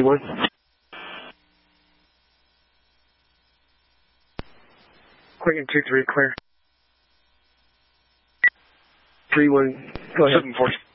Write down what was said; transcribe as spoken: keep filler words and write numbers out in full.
one. Quicken two three, clear. three one, go ahead. seven four.